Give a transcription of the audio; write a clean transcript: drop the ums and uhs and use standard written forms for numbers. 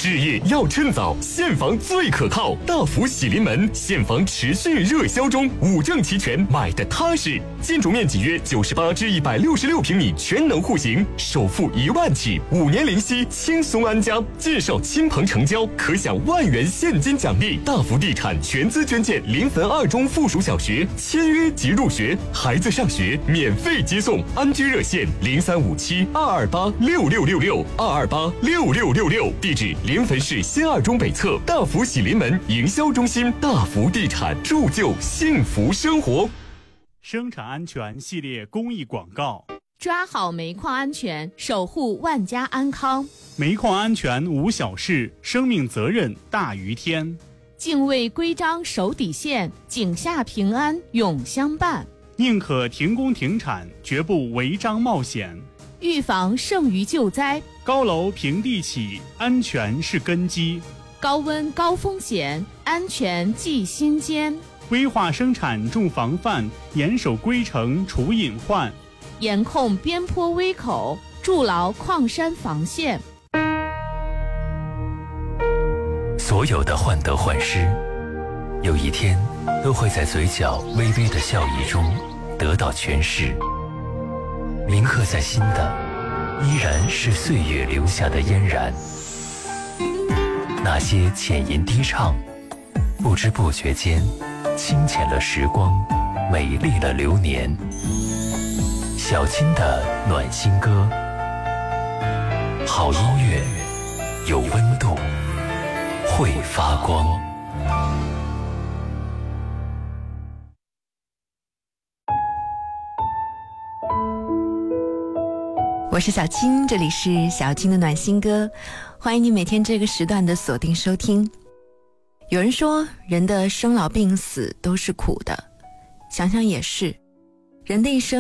置业要趁早，现房最可靠。大福喜临门，现房持续热销中，5证齐全，买的踏实。建筑面积约98至166平米，全能户型，首付1万起，5年零息，轻松安家。介绍亲朋成交，可享1万元现金奖励。大福地产全资捐建临汾2中附属小学，签约即入学，孩子上学免费接送。安居热线035722826666，2286666，地址临汾市新2中北侧大福喜临门营销中心。大福地产，铸就幸福生活。 生产安全系列公益广告： 抓好煤矿安全，守护万家安康。 煤矿安全无小事，生命责任大于天。 敬畏规章守底线，井下平安永相伴。 宁可停工停产，绝不违章冒险。 预防胜于救灾。 高楼平地起，安全是根基。 高温高风险，安全记心间。 规划生产重防范，严守规程除隐患。 严控边坡危口，筑牢矿山防线。 所有的患得患失，有一天都会在嘴角微微的笑意中得到诠释。铭刻在心的，依然是岁月留下的嫣然。那些浅吟低唱，不知不觉间清浅了时光，美丽了流年。小青的暖心歌，好音乐，有温度，会发光。 我是小青，这里是小青的暖心歌，欢迎你每天这个时段的锁定收听。有人说，人的生老病死都是苦的，想想也是，人的一生